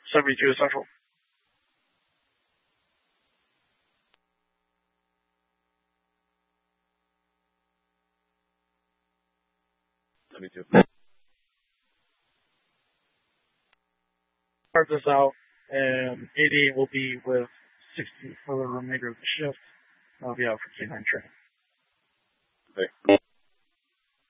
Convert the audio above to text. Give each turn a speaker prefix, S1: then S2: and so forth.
S1: 72 Central. Start this out, and 88 will be with 60 for the remainder of the shift. I'll be out for K9 training.
S2: Okay.